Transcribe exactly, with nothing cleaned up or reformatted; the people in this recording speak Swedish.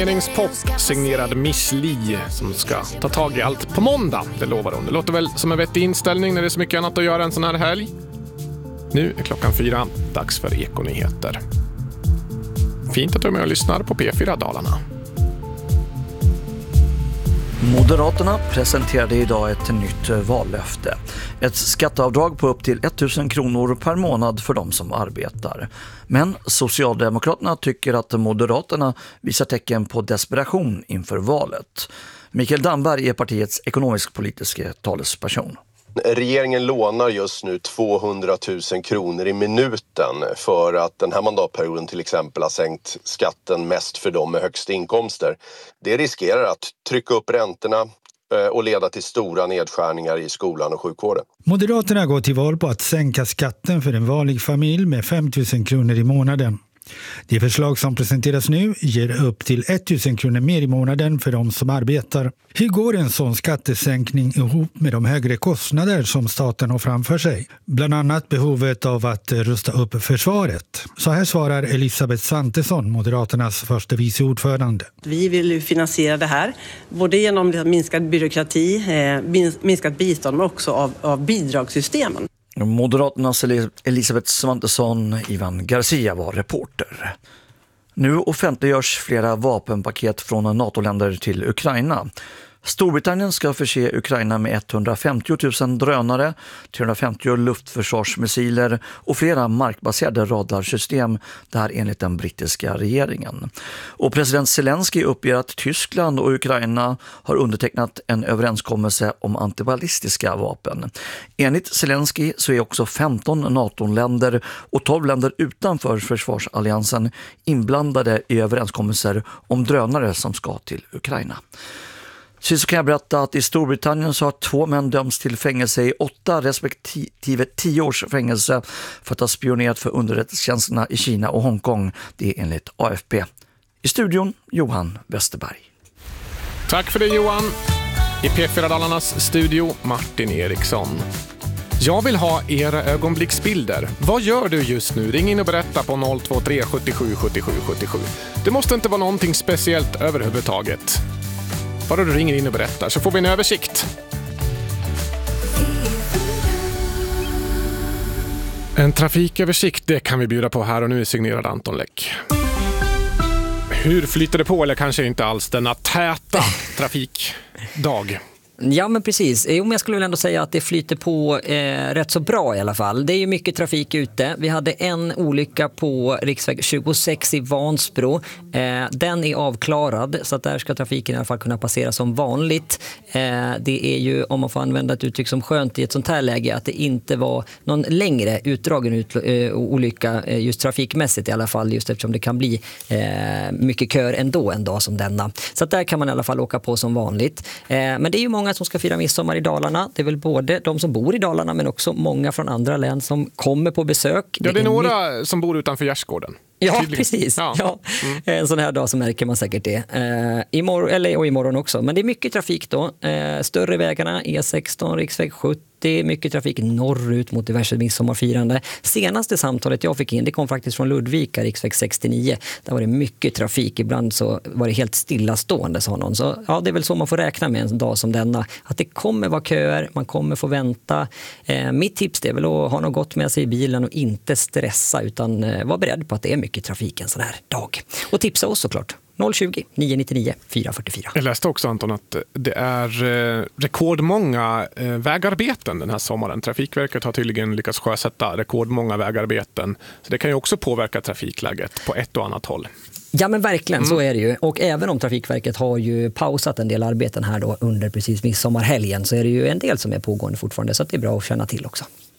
Signeringspop signerad Miss Li som ska ta tag i allt på måndag, det lovar hon. Det låter väl som en vettig inställning när det är så mycket annat att göra en sån här helg. Nu är klockan fyra, dags för Ekonyheter. Fint att du är med och lyssnar på P fyra Dalarna. Moderaterna presenterade idag ett nytt vallöfte. Ett skatteavdrag på upp till tusen kronor per månad för de som arbetar. Men Socialdemokraterna tycker att Moderaterna visar tecken på desperation inför valet. Mikael Damberg är partiets ekonomisk-politiska talesperson. Regeringen lånar just nu tvåhundratusen kronor i minuten för att den här mandatperioden till exempel har sänkt skatten mest för dem med högst inkomster. Det riskerar att trycka upp räntorna och leda till stora nedskärningar i skolan och sjukvården. Moderaterna går till val på att sänka skatten för en vanlig familj med fem tusen kronor i månaden. Det förslag som presenteras nu ger upp till tusen kronor mer i månaden för de som arbetar. Hur går en sån skattesänkning ihop med de högre kostnader som staten har framför sig? Bland annat behovet av att rusta upp försvaret. Så här svarar Elisabeth Svantesson, Moderaternas första vice ordförande. Vi vill finansiera det här, både genom minskad byråkrati, minskat bistånd men också av, av bidragssystemen. Moderaternas Elisabeth Svantesson, Ivan Garcia var reporter. Nu offentliggörs flera vapenpaket från NATO-länder till Ukraina. Storbritannien ska förse Ukraina med etthundrafemtio tusen drönare, trehundrafemtio luftförsvarsmissiler och flera markbaserade radarsystem, där enligt den brittiska regeringen. Och president Zelensky uppger att Tyskland och Ukraina har undertecknat en överenskommelse om antiballistiska vapen. Enligt Zelensky så är också femton NATO-länder och tolv länder utanför försvarsalliansen inblandade i överenskommelser om drönare som ska till Ukraina. Så kan jag berätta att i Storbritannien så har två män dömts till fängelse i åtta respektive tio års fängelse för att ha spionerat för underrättelsetjänsterna i Kina och Hongkong. Det är enligt A F P. I studion Johan Westerberg. Tack för det Johan. I P fyra Dalarnas studio Martin Eriksson. Jag vill ha era ögonblicksbilder. Vad gör du just nu? Ring in och berätta på noll två tre sjuttiosju sjuttiosju sjuttiosju. Det måste inte vara någonting speciellt överhuvudtaget. Bara du ringer in och berättar så får vi en översikt. En trafiköversikt, det kan vi bjuda på här och nu, signerad Anton Läck. Hur flyter det på, eller kanske inte alls, denna täta trafikdag? Ja men precis, jo, men jag skulle väl ändå säga att det flyter på eh, rätt så bra i alla fall. Det är ju mycket trafik ute. Vi hade en olycka på riksväg tjugosex i Vansbro. Eh, den är avklarad så att där ska trafiken i alla fall kunna passera som vanligt. Eh, det är ju, om man får använda ett uttryck som skönt i ett sånt här läge, att det inte var någon längre utdragen ut, eh, olycka eh, just trafikmässigt i alla fall, just eftersom det kan bli eh, mycket kör ändå en dag som denna. Så att där kan man i alla fall åka på som vanligt. Eh, men det är ju många som ska fira midsommar i Dalarna. Det är väl både de som bor i Dalarna men också många från andra län som kommer på besök. Ja, det är några my- som bor utanför Gärsgården. Ja, Tydligen. precis. Ja. Ja. Mm. En sån här dag så märker man säkert det. Eh, imorgon, eller, och imorgon också. Men det är mycket trafik då. Eh, större vägarna, E sexton, riksväg sjuttio, mycket trafik norrut mot diverse midsommarfirande. Senaste samtalet jag fick in, det kom faktiskt från Ludvika, riksväg sextionio. Där var det mycket trafik. Ibland så var det helt stillastående, sa någon. Så ja, det är väl så man får räkna med en dag som denna. Att det kommer vara köer, man kommer få vänta. Eh, mitt tips det är väl att ha något gott med sig i bilen och inte stressa, utan eh, vara beredd på att det är mycket trafik en sån här dag. Och tipsa oss såklart. noll tjugo, nio nittionio, fyra fyrtiofyra. Jag läste också, Anton, att det är eh, rekordmånga eh, vägarbeten den här sommaren. Trafikverket har tydligen lyckats sjösätta rekordmånga vägarbeten. Så det kan ju också påverka trafikläget på ett och annat håll. Ja men verkligen, mm. så är det ju. Och även om Trafikverket har ju pausat en del arbeten här då under precis midsommarhelgen, så är det ju en del som är pågående fortfarande. Så att det är bra att känna till också.